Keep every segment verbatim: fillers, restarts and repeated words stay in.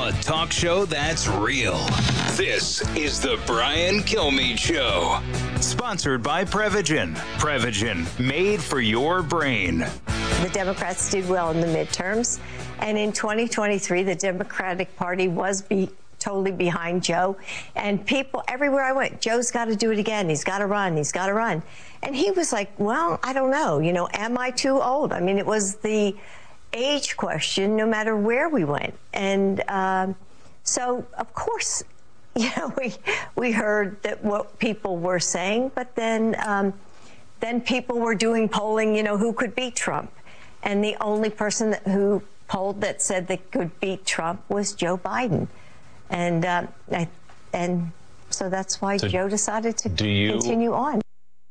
a talk show that's real. This is the Brian Kilmeade Show. Sponsored by Prevagen. Prevagen, made for your brain. The Democrats did well in the midterms. And in twenty twenty-three, the Democratic Party was be- totally behind Joe. And people, everywhere I went, Joe's got to do it again. He's got to run. He's got to run. And he was like, well, I don't know. You know, am I too old? I mean, it was the age question no matter where we went. And um, so, of course, you know, we we heard that what people were saying, but then um, then people were doing polling, you know, who could beat Trump. And the only person that, who polled that said they could beat Trump was Joe Biden. And uh, I, and so that's why so Joe decided to do you, continue on.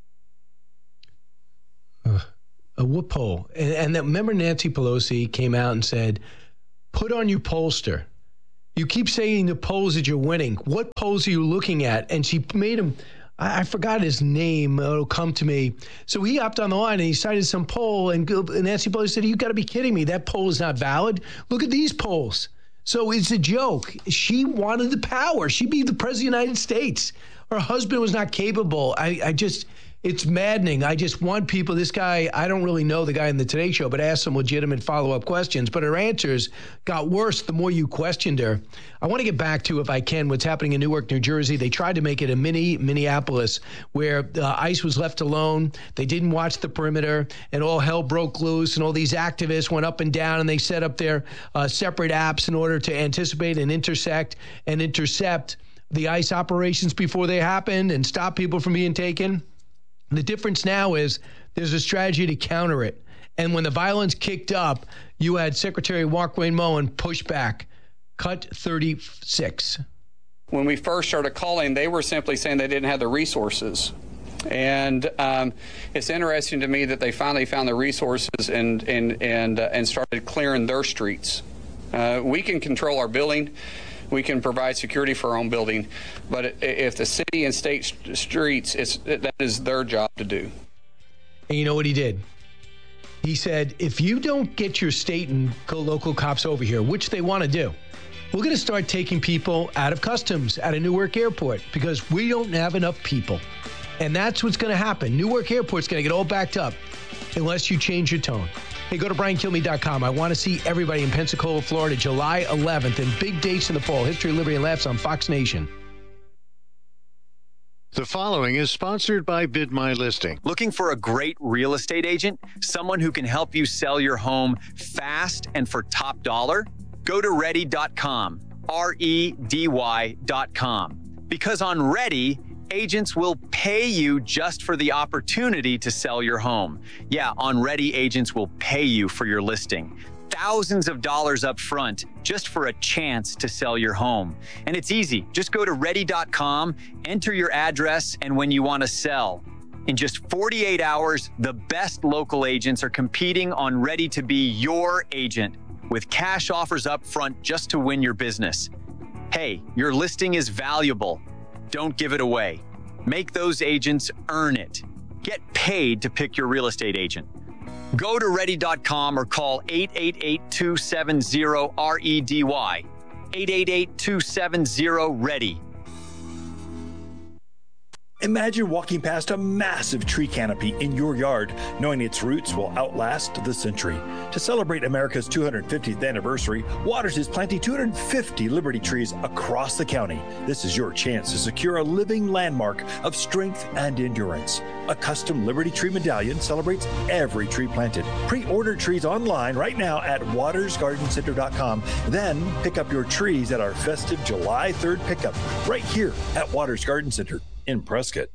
Uh, uh, what poll? And, and that, remember Nancy Pelosi came out and said, put on your pollster. You keep saying the polls that you're winning. What polls are you looking at? And she made him, I, I forgot his name. It'll come to me. So he hopped on the line and he cited some poll. And, and Nancy Pelosi said, you got to be kidding me. That poll is not valid. Look at these polls. So it's a joke. She wanted the power. She'd be the president of the United States. Her husband was not capable. I, I just, it's maddening. I just want people, this guy, I don't really know the guy in the Today Show, but I asked some legitimate follow-up questions. But her answers got worse the more you questioned her. I want to get back to, if I can, what's happening in Newark, New Jersey. They tried to make it a mini Minneapolis where uh, ICE was left alone. They didn't watch the perimeter, and all hell broke loose, and all these activists went up and down, and they set up their uh, separate apps in order to anticipate and intersect and intercept the ICE operations before they happened and stop people from being taken. The difference now is there's a strategy to counter it. And when the violence kicked up, you had Secretary Mark Wayne Moen push back. Cut thirty-six. When we first started calling, they were simply saying they didn't have the resources. And um, it's interesting to me that they finally found the resources and and and uh, and started clearing their streets. Uh, we can control our building. We can provide security for our own building, but if the city and state st- streets, it's, that is their job to do. And you know what he did? He said, if you don't get your state and local cops over here, which they want to do, we're going to start taking people out of customs, out of Newark Airport, because we don't have enough people. And that's what's going to happen. Newark Airport's going to get all backed up unless you change your tone. Hey, go to brian kilmeade dot com. I want to see everybody in Pensacola, Florida, July eleventh, and big dates in the fall. History, Liberty, and Laughs on Fox Nation. The following is sponsored by Bid My Listing. Looking for a great real estate agent? Someone who can help you sell your home fast and for top dollar? Go to ready dot com, R E D Y dot com. Because on Ready, agents will pay you just for the opportunity to sell your home. Yeah, on Ready, agents will pay you for your listing. Thousands of dollars up front just for a chance to sell your home. And it's easy. Just go to ready dot com, enter your address and when you want to sell. In just forty-eight hours, the best local agents are competing on Ready to be your agent with cash offers up front just to win your business. Hey, your listing is valuable. Don't give it away. Make those agents earn it. Get paid to pick your real estate agent. Go to ready dot com or call eight eight eight, two seven zero, R E D Y. eight eight eight, two seven zero, READY. Imagine walking past a massive tree canopy in your yard, knowing its roots will outlast the century. To celebrate America's two hundred fiftieth anniversary, Waters is planting two hundred fifty Liberty trees across the county. This is your chance to secure a living landmark of strength and endurance. A custom Liberty Tree medallion celebrates every tree planted. Pre-order trees online right now at waters garden center dot com. Then pick up your trees at our festive July third pickup right here at Waters Garden Center in Prescott.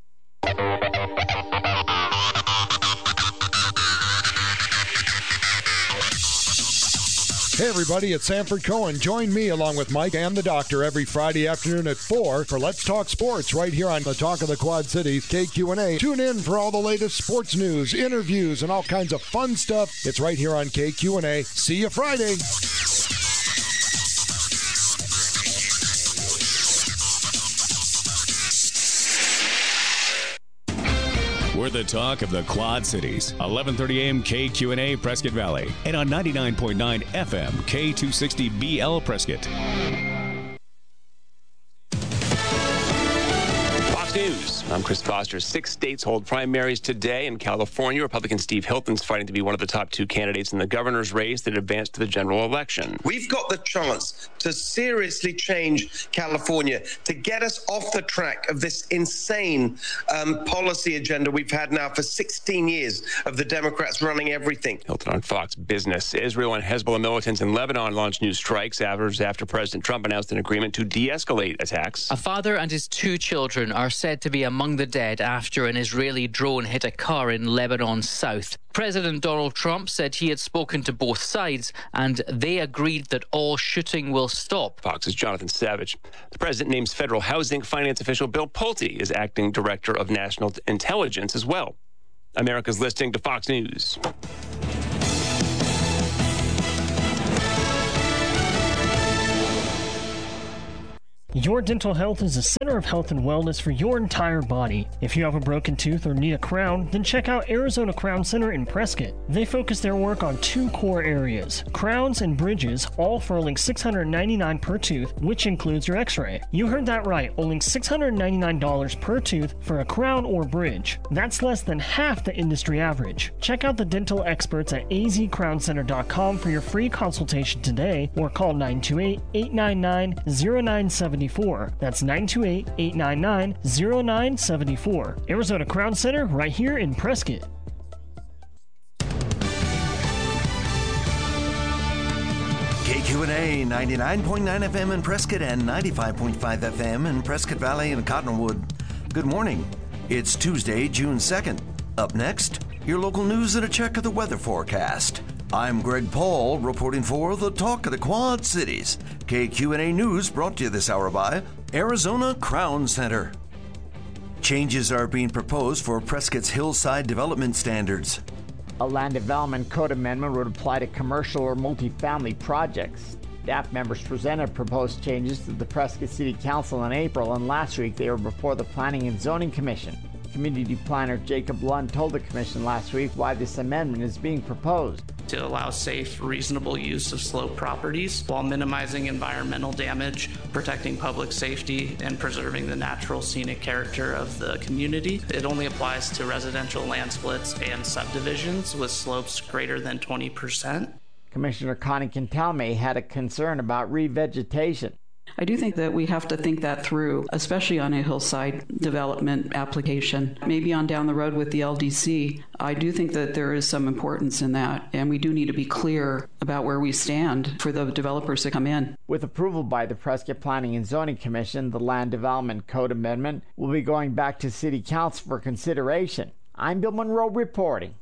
Hey everybody, it's Sanford Cohen. Join me along with Mike and the Doctor every Friday afternoon at four for Let's Talk Sports right here on the Talk of the Quad Cities, K Q and A. Tune in for all the latest sports news, interviews, and all kinds of fun stuff. It's right here on K Q and A. See you Friday. We're the talk of the Quad Cities. eleven thirty a.m. K Q and A Prescott Valley. And on ninety-nine point nine F M K two sixty B L Prescott. Fox News. I'm Chris Foster. Six states hold primaries today. In California, Republican Steve Hilton's fighting to be one of the top two candidates in the governor's race that advanced to the general election. We've got the chance to seriously change California, to get us off the track of this insane um, policy agenda we've had now for sixteen years of the Democrats running everything. Hilton on Fox Business. Israel and Hezbollah militants in Lebanon launched new strikes hours after President Trump announced an agreement to de-escalate attacks. A father and his two children are said to be among the dead after an Israeli drone hit a car in Lebanon's south. President Donald Trump said he had spoken to both sides and they agreed that all shooting will stop. Fox's Jonathan Savage. The president names federal housing finance official Bill Pulte as acting director of national intelligence as well. America's listening to Fox News. Your Dental Health is a center of health and wellness for your entire body. If you have a broken tooth or need a crown, then check out Arizona Crown Center in Prescott. They focus their work on two core areas, crowns and bridges, all for only six hundred ninety-nine dollars per tooth, which includes your x-ray. You heard that right, only six hundred ninety-nine dollars per tooth for a crown or bridge. That's less than half the industry average. Check out the dental experts at a z crown center dot com for your free consultation today, or call nine two eight, eight nine nine, zero nine seven four. That's nine two eight, eight nine nine, zero nine seven four. Arizona Crown Center, right here in Prescott. K Q and A ninety-nine point nine F M in Prescott and ninety-five point five F M in Prescott Valley and Cottonwood. Good morning. It's Tuesday, June second. Up next, your local news and a check of the weather forecast. I'm Greg Paul, reporting for the Talk of the Quad Cities. K Q and A News brought to you this hour by Arizona Crown Center. Changes are being proposed for Prescott's hillside development standards. A land development code amendment would apply to commercial or multifamily projects. Staff members presented proposed changes to the Prescott City Council in April, and last week they were before the Planning and Zoning Commission. Community planner Jacob Lund told the commission last week why this amendment is being proposed. To allow safe, reasonable use of slope properties while minimizing environmental damage, protecting public safety, and preserving the natural scenic character of the community. It only applies to residential land splits and subdivisions with slopes greater than twenty percent. Commissioner Connie Quintalme had a concern about revegetation. I do think that we have to think that through, especially on a hillside development application. Maybe on down the road with the L D C, I do think that there is some importance in that, and we do need to be clear about where we stand for the developers to come in. With approval by the Prescott Planning and Zoning Commission, the Land Development Code Amendment will be going back to City Council for consideration. I'm Bill Monroe reporting.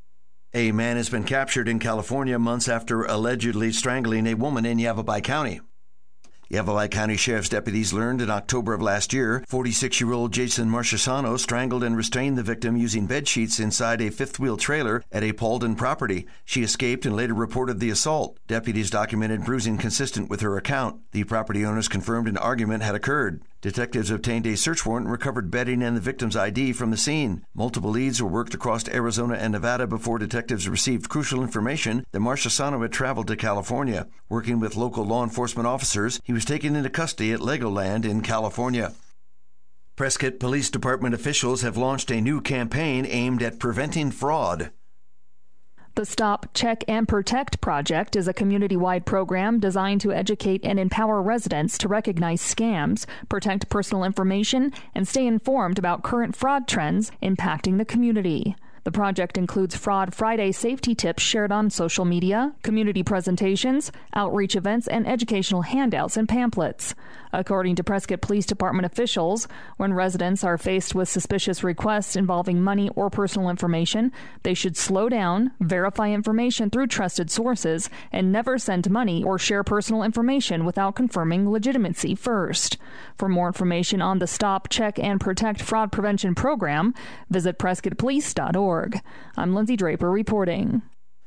A man has been captured in California months after allegedly strangling a woman in Yavapai County. Yavapai County Sheriff's deputies learned in October of last year, forty-six-year-old Jason Marchesano strangled and restrained the victim using bed sheets inside a fifth-wheel trailer at a Paulden property. She escaped and later reported the assault. Deputies documented bruising consistent with her account. The property owners confirmed an argument had occurred. Detectives obtained a search warrant and recovered bedding and the victim's I D from the scene. Multiple leads were worked across Arizona and Nevada before detectives received crucial information that Marchesano had traveled to California. Working with local law enforcement officers, he was taken into custody at Legoland in California. Prescott Police Department officials have launched a new campaign aimed at preventing fraud. The Stop, Check, and Protect project is a community-wide program designed to educate and empower residents to recognize scams, protect personal information, and stay informed about current fraud trends impacting the community. The project includes Fraud Friday safety tips shared on social media, community presentations, outreach events, and educational handouts and pamphlets. According to Prescott Police Department officials, when residents are faced with suspicious requests involving money or personal information, they should slow down, verify information through trusted sources, and never send money or share personal information without confirming legitimacy first. For more information on the Stop, Check, and Protect Fraud Prevention Program, visit prescott police dot org. I'm Lindsay Draper reporting.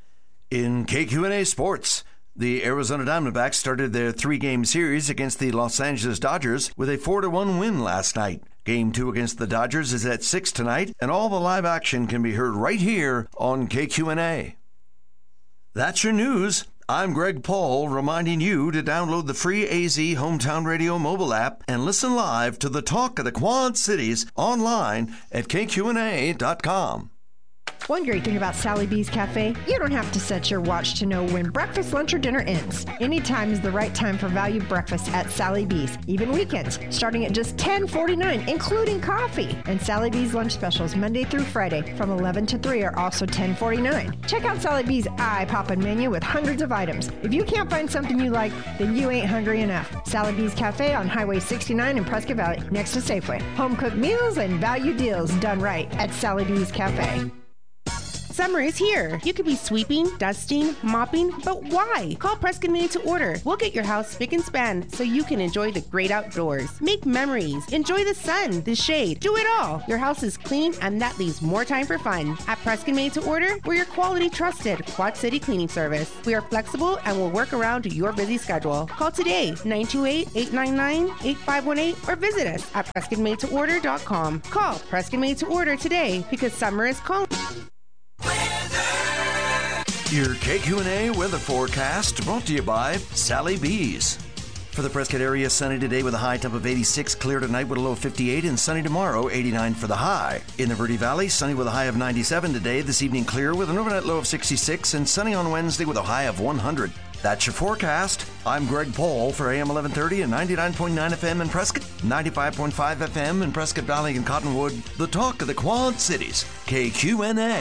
In K Q and A Sports, the Arizona Diamondbacks started their three-game series against the Los Angeles Dodgers with a four to one win last night. Game two against the Dodgers is at six tonight, and all the live action can be heard right here on K Q and A. That's your news. I'm Greg Paul, reminding you to download the free A Z Hometown Radio mobile app and listen live to the Talk of the Quad Cities online at K Q N A dot com. One great thing about Sally B's Cafe, you don't have to set your watch to know when breakfast, lunch, or dinner ends. Anytime is the right time for value breakfast at Sally B's, even weekends, starting at just ten forty-nine, including coffee. And Sally B's lunch specials Monday through Friday from eleven to three are also ten forty-nine. Check out Sally B's eye-poppin' menu with hundreds of items. If you can't find something you like, then you ain't hungry enough. Sally B's Cafe on Highway sixty-nine in Prescott Valley, next to Safeway. Home-cooked meals and value deals done right at Sally B's Cafe. Summer is here. You could be sweeping, dusting, mopping, but why? Call Prescott Made to Order. We'll get your house spick and span so you can enjoy the great outdoors. Make memories. Enjoy the sun, the shade. Do it all. Your house is clean and that leaves more time for fun. At Prescott Made to Order, we're your quality trusted Quad City cleaning service. We are flexible and will work around your busy schedule. Call today, nine two eight, eight nine nine, eight five one eight or visit us at Prescott Made to Order dot com. Call Prescott Made to Order today because summer is calling. Your K Q N A weather forecast brought to you by Sally B's. For the Prescott area, sunny today with a high temp of eighty-six, clear tonight with a low of fifty-eight, and sunny tomorrow, eighty-nine for the high. In the Verde Valley, sunny with a high of ninety-seven today, this evening clear with an overnight low of sixty-six, and sunny on Wednesday with a high of one hundred. That's your forecast. I'm Greg Paul for A M eleven thirty and ninety-nine point nine F M in Prescott, ninety-five point five F M in Prescott Valley and Cottonwood, the talk of the Quad Cities, K Q N A.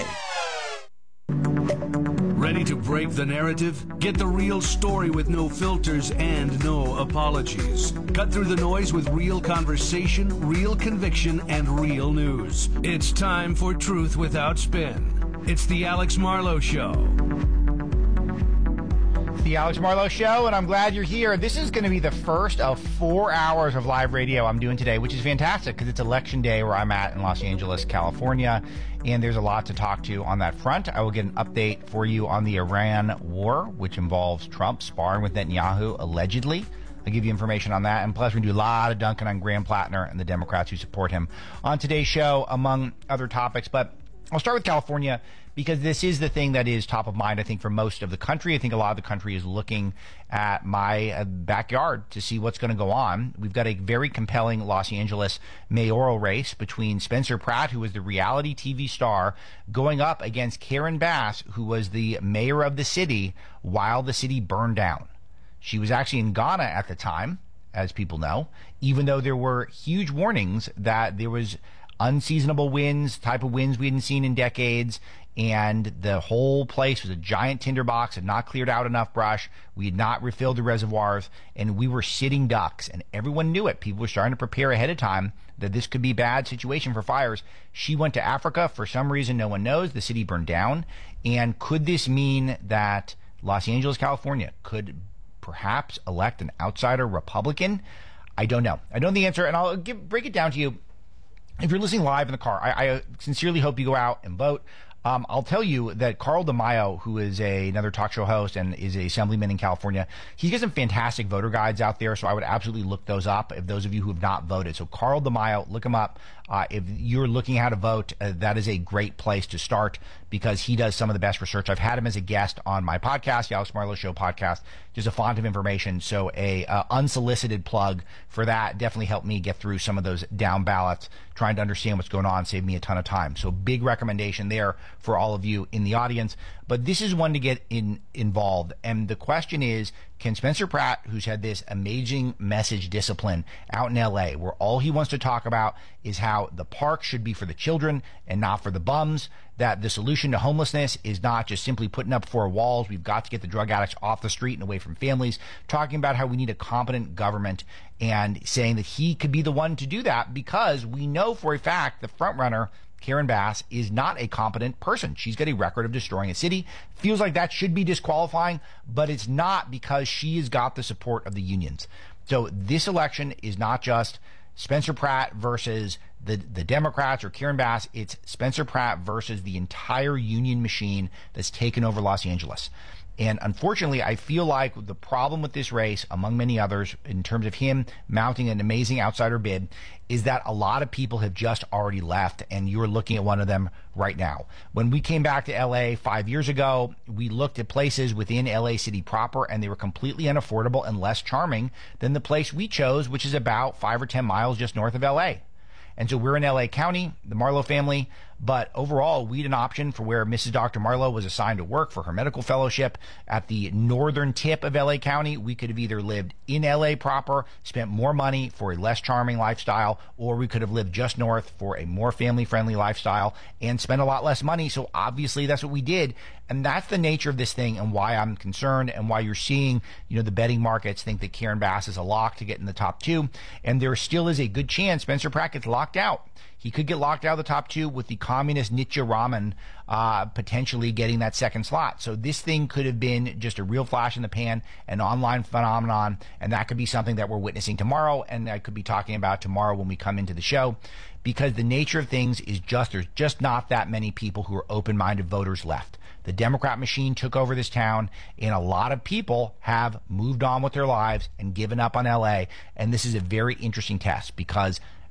Ready to break the narrative? Get the real story with no filters and no apologies. Cut through the noise with real conversation, real conviction, and real news. It's time for Truth Without Spin. It's the Alex Marlowe Show. The Alex Marlowe Show, and I'm glad you're here. This is going to be the first of four hours of live radio I'm doing today, which is fantastic because it's election day where I'm at in Los Angeles, California, and there's a lot to talk to on that front. I will get an update for you on the Iran war, which involves Trump sparring with Netanyahu, allegedly. I'll give you information on that, and plus we do a lot of dunking on Graham Plattner and the Democrats who support him on today's show, among other topics. But I'll start with California because this is the thing that is top of mind, I think, for most of the country. I think a lot of the country is looking at my uh, backyard to see what's going to go on. We've got a very compelling Los Angeles mayoral race between Spencer Pratt, who was the reality T V star, going up against Karen Bass, who was the mayor of the city while the city burned down. She was actually in Ghana at the time, as people know, even though there were huge warnings that there was unseasonable winds, type of winds we hadn't seen in decades, and the whole place was a giant tinderbox, had not cleared out enough brush, we had not refilled the reservoirs, and we were sitting ducks, and everyone knew it. People were starting to prepare ahead of time that this could be a bad situation for fires. She went to Africa for some reason no one knows. The city burned down, and could this mean that Los Angeles, California could perhaps elect an outsider Republican? I don't know. I don't know the answer, and I'll give, break it down to you. If you're listening live in the car, I, I sincerely hope you go out and vote. Um, I'll tell you that Carl DeMaio, who is a, another talk show host and is a assemblyman in California, he's got some fantastic voter guides out there, so I would absolutely look those up if those of you who have not voted. So Carl DeMaio, look him up. Uh, if you're looking how to vote, uh, that is a great place to start because he does some of the best research. I've had him as a guest on my podcast, the Alex Marlowe Show podcast. Just a font of information, so a uh, unsolicited plug for that definitely helped me get through some of those down ballots, trying to understand what's going on, saved me a ton of time. So big recommendation there for all of you in the audience. But this is one to get in involved. And the question is, can Spencer Pratt, who's had this amazing message discipline out in L A, where all he wants to talk about is how the park should be for the children and not for the bums, that the solution to homelessness is not just simply putting up four walls, we've got to get the drug addicts off the street and away from families, talking about how we need a competent government and saying that he could be the one to do that because we know for a fact the front runner, Karen Bass, is not a competent person. She's got a record of destroying a city. Feels like that should be disqualifying, but it's not because she has got the support of the unions. So this election is not just Spencer Pratt versus the, the Democrats or Karen Bass. It's Spencer Pratt versus the entire union machine that's taken over Los Angeles. And unfortunately, I feel like the problem with this race, among many others, in terms of him mounting an amazing outsider bid, is that a lot of people have just already left, and you're looking at one of them right now. When we came back to L A five years ago, we looked at places within L A City proper, and they were completely unaffordable and less charming than the place we chose, which is about five or ten miles just north of L A. And so we're in L A County, the Marlowe family, but overall, we had an option for where Missus Doctor Marlowe was assigned to work for her medical fellowship at the northern tip of L A County. We could have either lived in L A proper, spent more money for a less charming lifestyle, or we could have lived just north for a more family-friendly lifestyle and spent a lot less money. So obviously, that's what we did. And that's the nature of this thing and why I'm concerned and why you're seeing, you know, the betting markets think that Karen Bass is a lock to get in the top two. And there still is a good chance Spencer Pratt gets locked out. He could get locked out of the top two with the communist Nitya Raman uh, potentially getting that second slot. So this thing could have been just a real flash in the pan, an online phenomenon, and that could be something that we're witnessing tomorrow, and I could be talking about tomorrow when we come into the show, because the nature of things is just there's just not that many people who are open-minded voters left. The Democrat machine took over this town, and a lot of people have moved on with their lives and given up on L A, and this is a very interesting test because